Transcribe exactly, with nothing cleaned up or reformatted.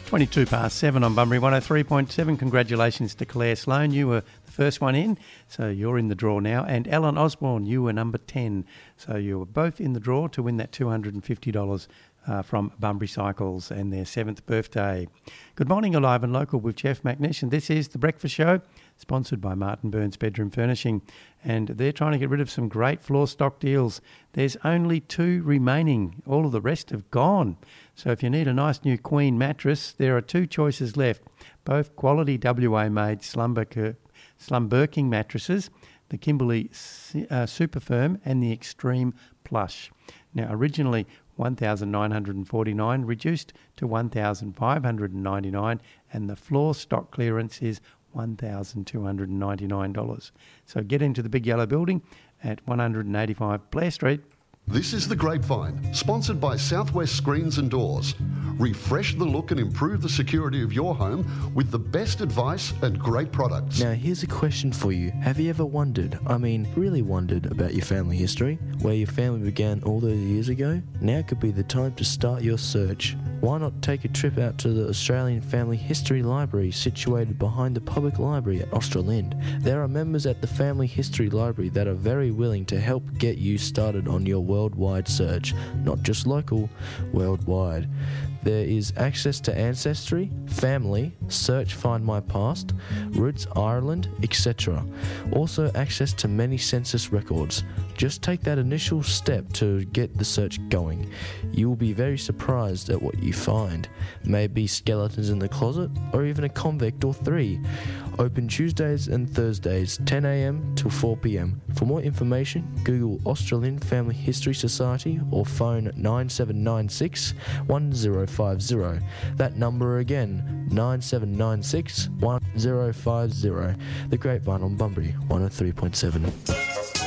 twenty-two past seven on Bunbury one oh three point seven. Congratulations to Claire Sloan. You were the first one in, so you're in the draw now. And Alan Osborne, you were number ten. So you were both in the draw to win that two hundred fifty dollars uh, from Bunbury Cycles and their seventh birthday. Good morning, Alive and Local with Jeff McNish. And this is The Breakfast Show, sponsored by Martin Burns Bedroom Furnishing. And they're trying to get rid of some great floor stock deals. There's only two remaining. All of the rest have gone. So if you need a nice new Queen mattress, there are two choices left. Both quality W A-made Slumber, Slumberking mattresses, the Kimberley uh, Super Firm and the Extreme Plush. Now, originally one thousand nine hundred forty-nine dollars, reduced to one thousand five hundred ninety-nine dollars, and the floor stock clearance is one thousand two hundred ninety-nine dollars. So get into the Big Yellow Building at one eighty-five Blair Street. This is The Grapevine, sponsored by Southwest Screens and Doors. Refresh the look and improve the security of your home with the best advice and great products. Now, here's a question for you. Have you ever wondered, I mean, really wondered about your family history? Where your family began all those years ago? Now could be the time to start your search. Why not take a trip out to the Australian Family History Library situated behind the Public Library at Australind? There are members at the Family History Library that are very willing to help get you started on your worldwide search, not just local, worldwide. There is access to Ancestry, Family, Search Find My Past, Roots Ireland, et cetera. Also access to many census records. Just take that initial step to get the search going. You will be very surprised at what you find. Maybe skeletons in the closet, or even a convict or three. Open Tuesdays and Thursdays, ten a.m. till four p.m. For more information, Google Australian Family History Society or phone nine seven nine six, one zero five zero. That number again, nine seven nine six, one zero five zero. The Grapevine on Bunbury one oh three point seven.